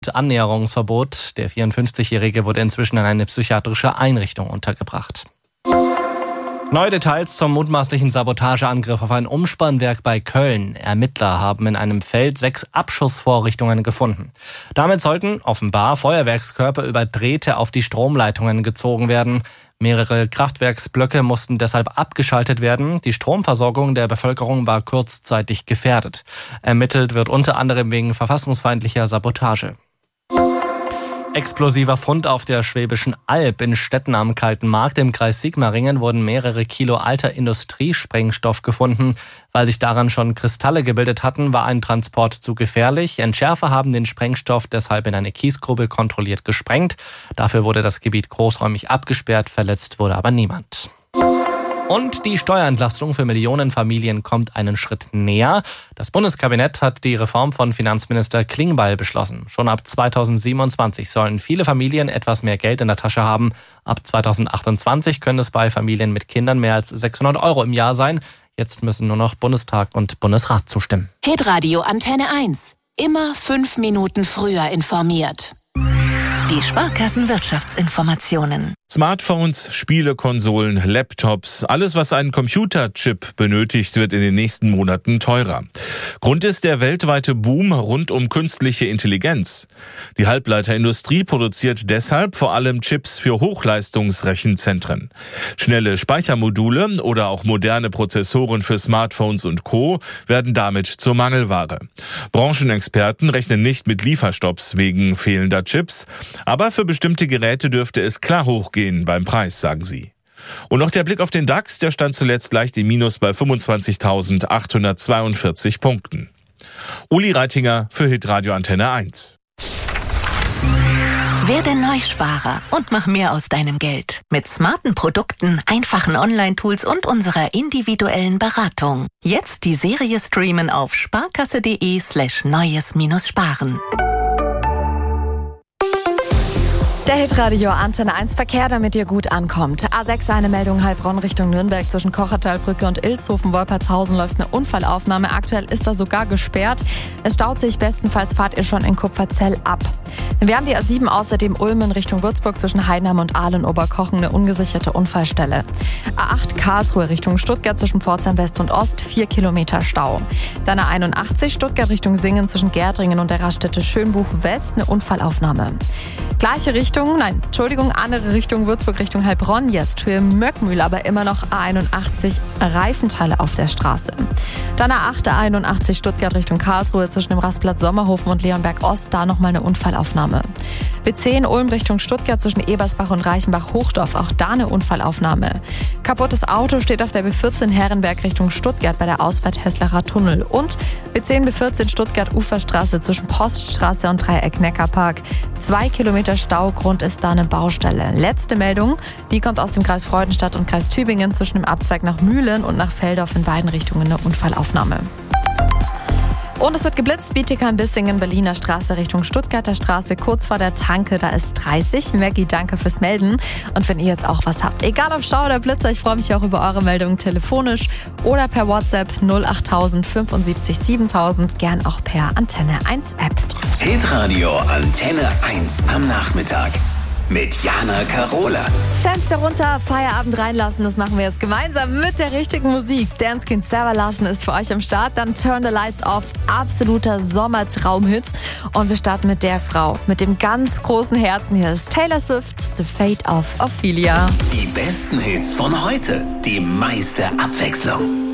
Annäherungsverbot. Der 54-Jährige wurde inzwischen in eine psychiatrische Einrichtung untergebracht. Neue Details zum mutmaßlichen Sabotageangriff auf ein Umspannwerk bei Köln. Ermittler haben in einem Feld 6 Abschussvorrichtungen gefunden. Damit sollten offenbar Feuerwerkskörper über Drähte auf die Stromleitungen gezogen werden. Mehrere Kraftwerksblöcke mussten deshalb abgeschaltet werden. Die Stromversorgung der Bevölkerung war kurzzeitig gefährdet. Ermittelt wird unter anderem wegen verfassungsfeindlicher Sabotage. Explosiver Fund auf der Schwäbischen Alb. In Stetten am Kalten Markt im Kreis Sigmaringen wurden mehrere Kilo alter Industriesprengstoff gefunden. Weil sich daran schon Kristalle gebildet hatten, war ein Transport zu gefährlich. Entschärfer haben den Sprengstoff deshalb in eine Kiesgrube kontrolliert gesprengt. Dafür wurde das Gebiet großräumig abgesperrt, verletzt wurde aber niemand. Und die Steuerentlastung für Millionenfamilien kommt einen Schritt näher. Das Bundeskabinett hat die Reform von Finanzminister Klingbeil beschlossen. Schon ab 2027 sollen viele Familien etwas mehr Geld in der Tasche haben. Ab 2028 können es bei Familien mit Kindern mehr als 600 € im Jahr sein. Jetzt müssen nur noch Bundestag und Bundesrat zustimmen. Hitradio Antenne 1. Immer 5 Minuten früher informiert. Die Sparkassenwirtschaftsinformationen. Smartphones, Spielekonsolen, Laptops, alles was einen Computerchip benötigt, wird in den nächsten Monaten teurer. Grund ist der weltweite Boom rund um künstliche Intelligenz. Die Halbleiterindustrie produziert deshalb vor allem Chips für Hochleistungsrechenzentren. Schnelle Speichermodule oder auch moderne Prozessoren für Smartphones und Co. werden damit zur Mangelware. Branchenexperten rechnen nicht mit Lieferstopps wegen fehlender Chips, aber für bestimmte Geräte dürfte es klar hochgehen beim Preis, sagen sie. Und noch der Blick auf den DAX, der stand zuletzt leicht im Minus bei 25.842 Punkten. Uli Reitinger für Hitradio Antenne 1. Werde Neusparer und mach mehr aus deinem Geld. Mit smarten Produkten, einfachen Online-Tools und unserer individuellen Beratung. Jetzt die Serie streamen auf sparkasse.de/neues-sparen. Der Hitradio Antenne 1 Verkehr, damit ihr gut ankommt. A6 eine Meldung Heilbronn Richtung Nürnberg zwischen Kochertalbrücke und Ilshofen-Wolpertshausen läuft eine Unfallaufnahme. Aktuell ist da sogar gesperrt. Es staut sich, bestenfalls fahrt ihr schon in Kupferzell ab. Wir haben die A7 außerdem Ulm in Richtung Würzburg zwischen Heidenheim und Aalen-Oberkochen eine ungesicherte Unfallstelle. A8 Karlsruhe Richtung Stuttgart zwischen Pforzheim West und Ost 4 Kilometer Stau. Dann A81 Stuttgart Richtung Singen zwischen Gärtringen und der Raststätte Schönbuch West eine Unfallaufnahme. Andere Richtung Würzburg Richtung Heilbronn jetzt, Höhe Möckmühl, aber immer noch A81 Reifenteile auf der Straße. Dann A8 A81 Stuttgart Richtung Karlsruhe zwischen dem Rastplatz Sommerhofen und Leonberg Ost, da nochmal eine Unfallaufnahme. B10 Ulm Richtung Stuttgart zwischen Ebersbach und Reichenbach-Hochdorf, auch da eine Unfallaufnahme. Kaputtes Auto steht auf der B14 Herrenberg Richtung Stuttgart bei der Ausfahrt Heslacher Tunnel. Und B10 B14 Stuttgart Uferstraße zwischen Poststraße und Dreieck Neckarpark. 2 Kilometer Stau, Grund ist da eine Baustelle. Letzte Meldung, die kommt aus dem Kreis Freudenstadt und Kreis Tübingen zwischen dem Abzweig nach Mühlen und nach Feldorf in beiden Richtungen eine Unfallaufnahme. Und es wird geblitzt, Bietigheim-Bissingen, Berliner Straße Richtung Stuttgarter Straße, kurz vor der Tanke, da ist 30. Maggie, danke fürs Melden. Und wenn ihr jetzt auch was habt, egal ob Stau oder Blitzer, ich freue mich auch über eure Meldungen telefonisch oder per WhatsApp 08000 75 7000, gern auch per Antenne 1 App. Hitradio Antenne 1 am Nachmittag. Mit Jana Karola. Fenster runter, Feierabend reinlassen, das machen wir jetzt gemeinsam mit der richtigen Musik. Dance Queen Sarah Larson ist für euch am Start, dann Turn the Lights Off, absoluter Sommertraumhit. Und wir starten mit der Frau, mit dem ganz großen Herzen. Hier ist Taylor Swift, The Fate of Ophelia. Die besten Hits von heute, die meiste Abwechslung.